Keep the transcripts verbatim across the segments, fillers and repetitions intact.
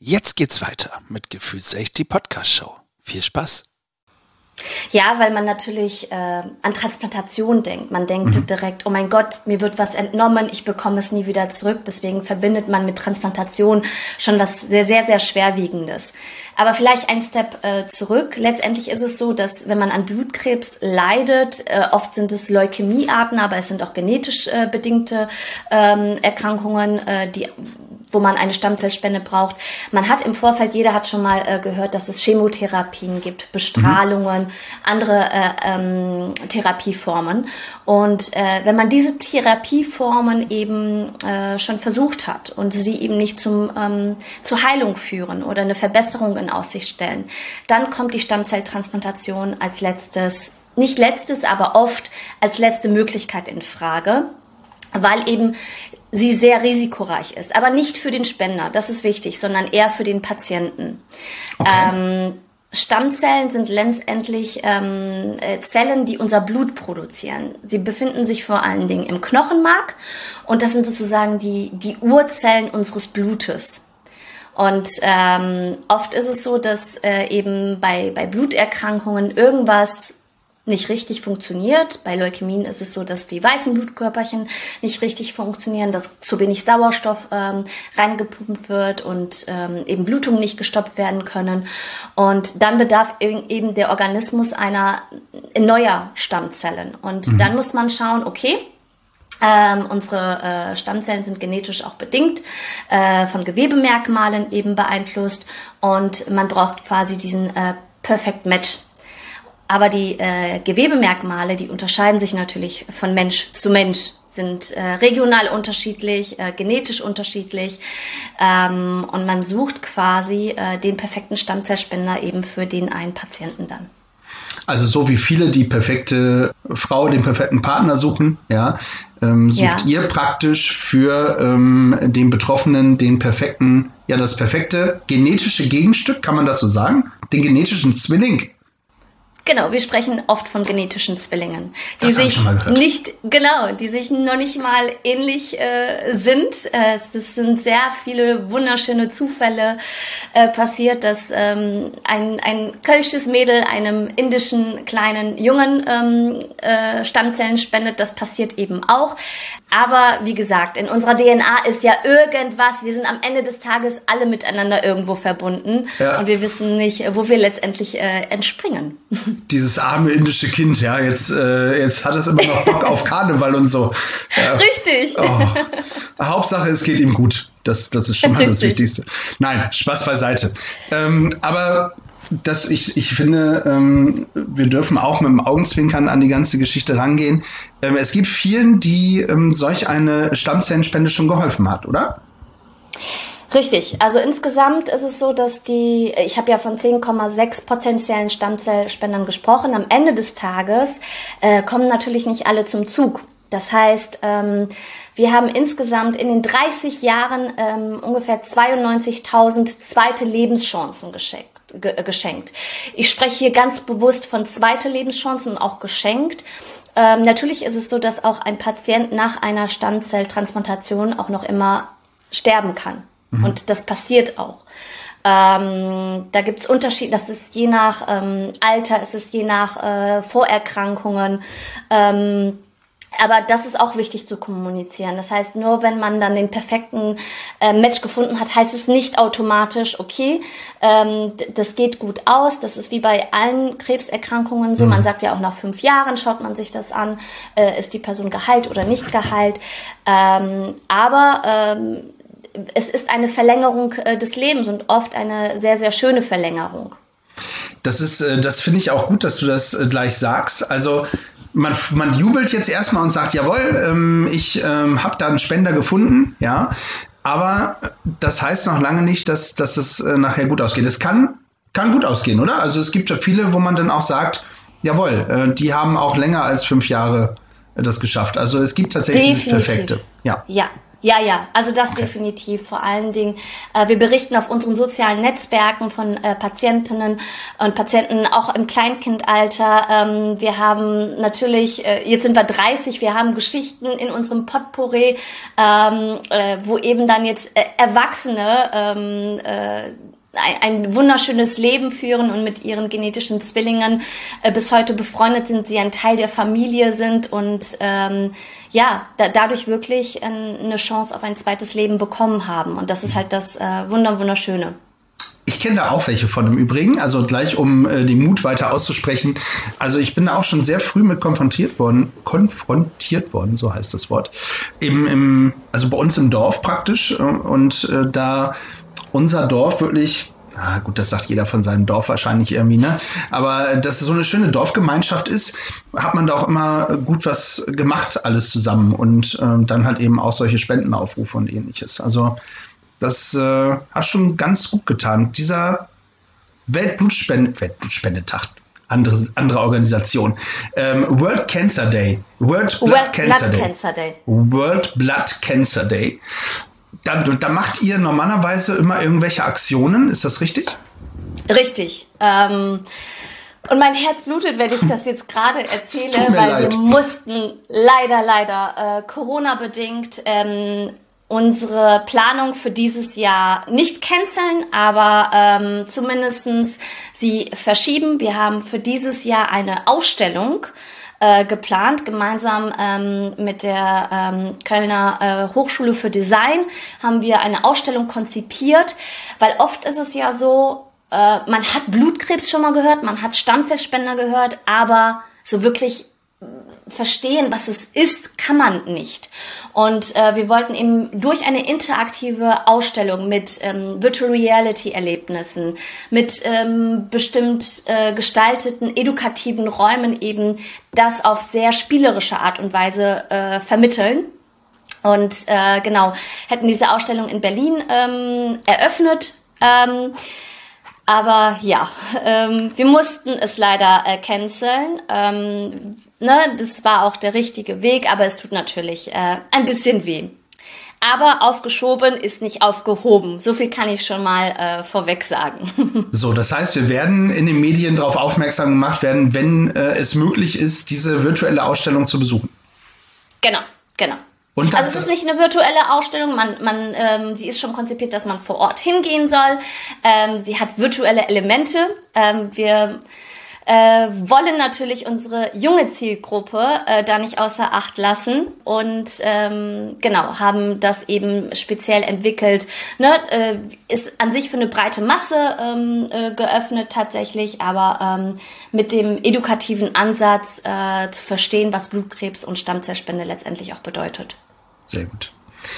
Jetzt geht's weiter mit Gefühlsecht, die Podcast-Show. Viel Spaß! Ja, weil man natürlich äh, an Transplantation denkt. Man denkt mhm. direkt, oh mein Gott, mir wird was entnommen, ich bekomme es nie wieder zurück. Deswegen verbindet man mit Transplantation schon was sehr, sehr, sehr Schwerwiegendes. Aber vielleicht ein Step äh, zurück. Letztendlich ist es so, dass wenn man an Blutkrebs leidet, äh, oft sind es Leukämiearten, aber es sind auch genetisch äh, bedingte ähm, Erkrankungen, äh, die wo man eine Stammzellspende braucht. Man hat im Vorfeld, jeder hat schon mal äh, gehört, dass es Chemotherapien gibt, Bestrahlungen, mhm. andere äh, ähm, Therapieformen. Und äh, wenn man diese Therapieformen eben äh, schon versucht hat und sie eben nicht zum ähm, zur Heilung führen oder eine Verbesserung in Aussicht stellen, dann kommt die Stammzelltransplantation als letztes, nicht letztes, aber oft als letzte Möglichkeit in Frage, weil eben sie sehr risikoreich ist, aber nicht für den Spender, das ist wichtig, sondern eher für den Patienten. Okay. Ähm, Stammzellen sind letztendlich ähm, Zellen, die unser Blut produzieren. Sie befinden sich vor allen Dingen im Knochenmark und das sind sozusagen die, die Urzellen unseres Blutes. Und ähm, oft ist es so, dass äh, eben bei, bei Bluterkrankungen irgendwas nicht richtig funktioniert. Bei Leukämien ist es so, dass die weißen Blutkörperchen nicht richtig funktionieren, dass zu wenig Sauerstoff ähm, reingepumpt wird und ähm, eben Blutungen nicht gestoppt werden können. Und dann bedarf eben der Organismus einer neuer Stammzellen. Und mhm. dann muss man schauen, okay, Ähm, unsere äh, Stammzellen sind genetisch auch bedingt, äh, von Gewebemerkmalen eben beeinflusst und man braucht quasi diesen äh, Perfect Match. Aber die äh, Gewebemerkmale, die unterscheiden sich natürlich von Mensch zu Mensch, sind äh, regional unterschiedlich, äh, genetisch unterschiedlich ähm, und man sucht quasi äh, den perfekten Stammzellspender eben für den einen Patienten dann. Also so wie viele die perfekte Frau, den perfekten Partner suchen, ja, ähm, sucht ja. ihr praktisch für ähm, den Betroffenen den perfekten, ja das perfekte genetische Gegenstück, kann man das so sagen? Den genetischen Zwilling? Genau, wir sprechen oft von genetischen Zwillingen, die sich nicht, genau, die sich noch nicht mal ähnlich äh, sind. Äh, es sind sehr viele wunderschöne Zufälle äh, passiert, dass ähm, ein, ein kölsches Mädel einem indischen kleinen Jungen ähm, äh, Stammzellen spendet. Das passiert eben auch. Aber wie gesagt, in unserer D N A ist ja irgendwas. Wir sind am Ende des Tages alle miteinander irgendwo verbunden ja. und wir wissen nicht, wo wir letztendlich äh, entspringen. Dieses arme indische Kind, ja, jetzt, äh, jetzt hat es immer noch Bock auf Karneval und so. Ja. Richtig. Oh. Hauptsache, es geht ihm gut. Das, das ist schon mal das Wichtigste. Nein, Spaß beiseite. Ähm, aber das, ich, ich finde, ähm, wir dürfen auch mit dem Augenzwinkern an die ganze Geschichte rangehen. Ähm, es gibt vielen, die ähm, solch eine Stammzellenspende schon geholfen hat, oder? Richtig, also insgesamt ist es so, dass die, ich habe ja von zehn Komma sechs potenziellen Stammzellspendern gesprochen, am Ende des Tages äh, kommen natürlich nicht alle zum Zug. Das heißt, ähm, wir haben insgesamt in den dreißig Jahren ähm, ungefähr zweiundneunzigtausend zweite Lebenschancen geschenkt, ge- geschenkt. Ich spreche hier ganz bewusst von zweite Lebenschancen und auch geschenkt. Ähm, natürlich ist es so, dass auch ein Patient nach einer Stammzelltransplantation auch noch immer sterben kann. Mhm. Und das passiert auch. Ähm, da gibt's Unterschiede, das ist je nach ähm, Alter, es ist je nach äh, Vorerkrankungen. Ähm, aber das ist auch wichtig zu kommunizieren. Das heißt, nur wenn man dann den perfekten äh, Match gefunden hat, heißt es nicht automatisch, okay, ähm, d- das geht gut aus. Das ist wie bei allen Krebserkrankungen so. Mhm. Man sagt ja auch nach fünf Jahren schaut man sich das an, äh, ist die Person geheilt oder nicht geheilt. Ähm, aber ähm, es ist eine Verlängerung äh, des Lebens und oft eine sehr, sehr schöne Verlängerung. Das ist, äh, das finde ich auch gut, dass du das äh, gleich sagst. Also man, man jubelt jetzt erstmal und sagt, jawohl, ähm, ich ähm, habe da einen Spender gefunden, ja. Aber das heißt noch lange nicht, dass, dass es äh, nachher gut ausgeht. Es kann, kann gut ausgehen, oder? Also es gibt ja viele, wo man dann auch sagt, jawohl, äh, die haben auch länger als fünf Jahre äh, das geschafft. Also es gibt tatsächlich Definitiv. das Perfekte. Ja. Ja. Ja, ja, also das okay. definitiv. Vor allen Dingen, äh, wir berichten auf unseren sozialen Netzwerken von äh, Patientinnen und Patienten, auch im Kleinkindalter. Ähm, wir haben natürlich, äh, jetzt sind wir dreißig, wir haben Geschichten in unserem Potpourri, ähm, äh, wo eben dann jetzt äh, Erwachsene ähm, äh, ein wunderschönes Leben führen und mit ihren genetischen Zwillingen äh, bis heute befreundet sind, sie ein Teil der Familie sind und ähm, ja, da, dadurch wirklich äh, eine Chance auf ein zweites Leben bekommen haben. Und das ist halt das äh, Wunder, Wunderschöne. Ich kenne da auch welche von im Übrigen, also gleich um äh, den Mut weiter auszusprechen. Also ich bin da auch schon sehr früh mit konfrontiert worden, konfrontiert worden, so heißt das Wort, Im, im, also bei uns im Dorf praktisch äh, und äh, da unser Dorf wirklich, ah gut, das sagt jeder von seinem Dorf wahrscheinlich irgendwie, ne? Aber dass es so eine schöne Dorfgemeinschaft ist, hat man da auch immer gut was gemacht, alles zusammen. Und äh, dann halt eben auch solche Spendenaufrufe und ähnliches. Also das äh, hat schon ganz gut getan. Dieser Weltblutspende, Weltblutspendetag, andere, andere Organisation. Ähm, World Cancer Day. World Blood, World Cancer, Blood Day. Cancer Day. World Blood Cancer Day. Da, da macht ihr normalerweise immer irgendwelche Aktionen, ist das richtig? Richtig. Ähm, und mein Herz blutet, wenn ich das jetzt gerade erzähle, weil leid. wir mussten leider, leider äh, Corona-bedingt ähm, unsere Planung für dieses Jahr nicht canceln, aber ähm, zumindestens sie verschieben. Wir haben für dieses Jahr eine Ausstellung Äh, geplant, gemeinsam ähm, mit der ähm, Kölner äh, Hochschule für Design haben wir eine Ausstellung konzipiert, weil oft ist es ja so, äh, man hat Blutkrebs schon mal gehört, man hat Stammzellspender gehört, aber so wirklich verstehen, was es ist, kann man nicht. Und äh, wir wollten eben durch eine interaktive Ausstellung mit ähm, Virtual Reality Erlebnissen, mit ähm, bestimmt äh, gestalteten edukativen Räumen eben das auf sehr spielerische Art und Weise äh, vermitteln. Und äh, genau, hätten diese Ausstellung in Berlin ähm, eröffnet. Ähm, Aber ja, ähm, wir mussten es leider äh, canceln. Ähm, ne, das war auch der richtige Weg, aber es tut natürlich äh, ein bisschen weh. Aber aufgeschoben ist nicht aufgehoben. So viel kann ich schon mal äh, vorweg sagen. So, das heißt, wir werden in den Medien darauf aufmerksam gemacht werden, wenn äh, es möglich ist, diese virtuelle Ausstellung zu besuchen. Genau, genau. Und also es ist nicht eine virtuelle Ausstellung, man, man, ähm, die ist schon konzipiert, dass man vor Ort hingehen soll. Ähm, sie hat virtuelle Elemente. Ähm, wir äh, wollen natürlich unsere junge Zielgruppe äh, da nicht außer Acht lassen und ähm, genau haben das eben speziell entwickelt. Ne, äh, ist an sich für eine breite Masse ähm, äh, geöffnet tatsächlich, aber ähm, mit dem edukativen Ansatz äh, zu verstehen, was Blutkrebs und Stammzellspende letztendlich auch bedeutet. Sehr gut.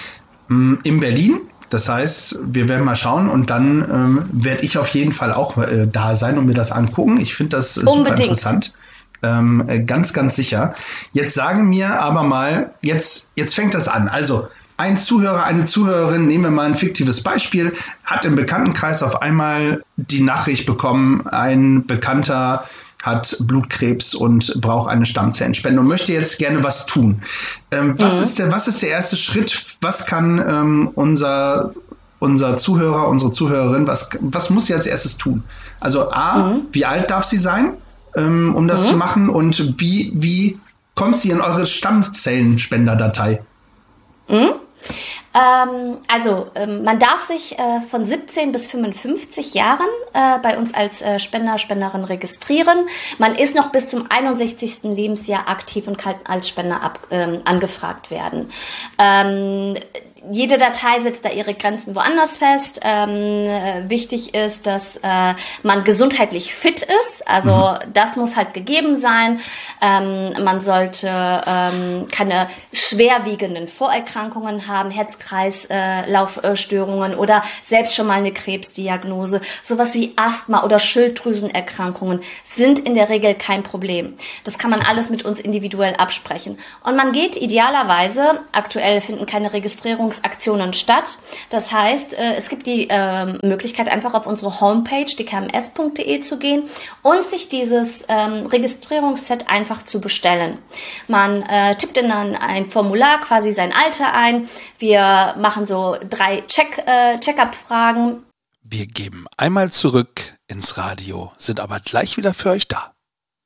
In Berlin, das heißt, wir werden mal schauen und dann ähm, werde ich auf jeden Fall auch äh, da sein und mir das angucken. Ich finde das äh, super interessant. Ähm, äh, ganz, ganz sicher. Jetzt sage mir aber mal, jetzt, jetzt fängt das an. Also ein Zuhörer, eine Zuhörerin, nehmen wir mal ein fiktives Beispiel, hat im Bekanntenkreis auf einmal die Nachricht bekommen, ein Bekannter hat Blutkrebs und braucht eine Stammzellenspende und möchte jetzt gerne was tun. Ähm, was, mhm. ist der, was ist der erste Schritt? Was kann ähm, unser, unser Zuhörer, unsere Zuhörerin, was, was muss sie als erstes tun? Also A, mhm. wie alt darf sie sein, ähm, um das mhm. zu machen? Und wie, wie kommt sie in eure Stammzellenspenderdatei? Mhm. Ähm, also ähm, man darf sich äh, von siebzehn bis fünfundfünfzig Jahren äh, bei uns als äh, Spender, Spenderin registrieren. Man ist noch bis zum einundsechzigsten Lebensjahr aktiv und kann als Spender ab, ähm, angefragt werden. Ähm, Jede Datei setzt da ihre Grenzen woanders fest. Ähm, äh, wichtig ist, dass äh, man gesundheitlich fit ist. Also mhm. das muss halt gegeben sein. Ähm, man sollte ähm, keine schwerwiegenden Vorerkrankungen haben, Herz-Kreislauf-Störungen äh, oder selbst schon mal eine Krebsdiagnose. Sowas wie Asthma oder Schilddrüsenerkrankungen sind in der Regel kein Problem. Das kann man alles mit uns individuell absprechen. Und man geht idealerweise, aktuell finden keine Registrierungs Transaktionen statt. Das heißt, äh, es gibt die äh, Möglichkeit, einfach auf unsere Homepage, d k m s punkt d e, zu gehen und sich dieses ähm, Registrierungsset einfach zu bestellen. Man äh, tippt in dann ein Formular, quasi sein Alter ein. Wir machen so drei Check, äh, Check-up-Fragen. Wir geben einmal zurück ins Radio, sind aber gleich wieder für euch da.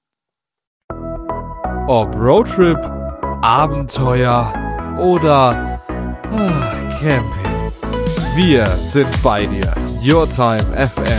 Ob Roadtrip, Abenteuer oder ach, Camping. Wir sind bei dir. Your Time F M.